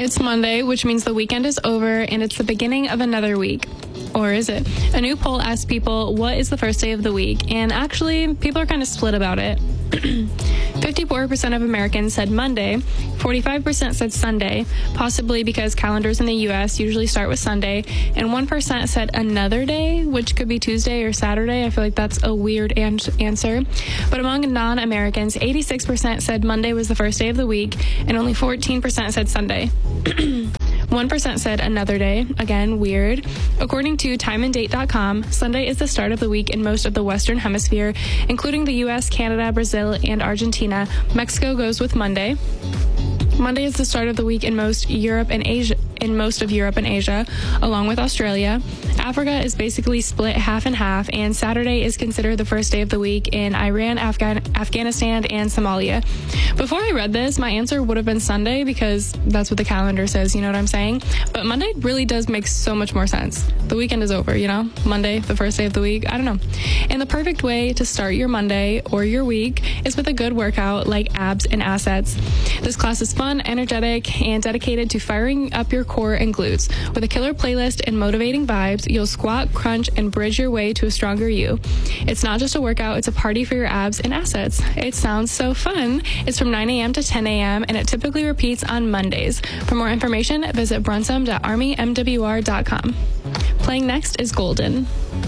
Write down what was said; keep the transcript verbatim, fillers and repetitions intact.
It's Monday, which means the weekend is over and it's the beginning of another week. Or is it? A new poll asked people, what is the first day of the week? And actually, people are kind of split about it. fifty-four percent of Americans said Monday, forty-five percent said Sunday, possibly because calendars in the U S usually start with Sunday, and one percent said another day, which could be Tuesday or Saturday. I feel like that's a weird an- answer. But among non-Americans, eighty-six percent said Monday was the first day of the week, and only fourteen percent said Sunday. one percent said another day. Again, weird. According to time and date dot com, Sunday is the start of the week in most of the Western Hemisphere, including the U S, Canada, Brazil, and Argentina. Mexico goes with Monday. Monday is the start of the week in most Europe and Asia, in most of Europe and Asia, along with Australia. Africa is basically split half and half, and Saturday is considered the first day of the week in Iran, Afghan, Afghanistan, and Somalia. Before I read this, my answer would have been Sunday because that's what the calendar says, you know what I'm saying? But Monday really does make so much more sense. The weekend is over, you know? Monday, the first day of the week, I don't know. And the perfect way to start your Monday or your week is with a good workout like abs and assets. This class is fun, energetic, and dedicated to firing up your core and glutes. With a killer playlist and motivating vibes, you'll squat, crunch, and bridge your way to a stronger you. It's not just a workout, it's a party for your abs and assets. It sounds so fun. It's from nine a.m. to ten a.m. and it typically repeats on Mondays. For more information, visit brunsum dot army m w r dot com. Playing next is Golden.